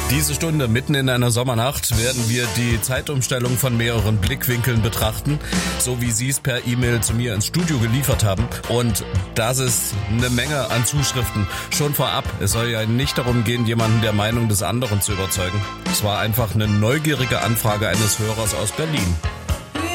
Diese Stunde mitten in einer Sommernacht werden wir die Zeitumstellung von mehreren Blickwinkeln betrachten, so wie Sie es per E-Mail zu mir ins Studio geliefert haben. Und das ist eine Menge an Zuschriften. Schon vorab, es soll ja nicht darum gehen, jemanden der Meinung des anderen zu überzeugen. Es war einfach eine neugierige Anfrage eines Hörers aus Berlin.